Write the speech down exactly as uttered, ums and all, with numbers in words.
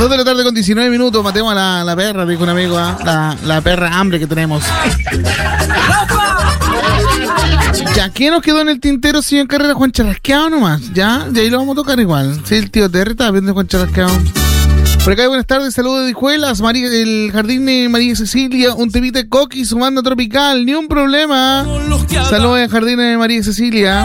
dos de la tarde con diecinueve minutos. Matemos a la, la perra, dijo un amigo, ¿eh? la, la perra hambre que tenemos. Ya, ¿qué nos quedó en el tintero, señor Carrera? Juan Charrasqueado nomás, ¿ya? Y ahí lo vamos a tocar igual. Sí, el tío Terry estaba viendo Juan Charrasqueado. Por acá, buenas tardes, saludos de Dijuelas, María, el jardín de María Cecilia, un temita de Coqui, su banda tropical, ni un problema. Saludos al jardín de María Cecilia.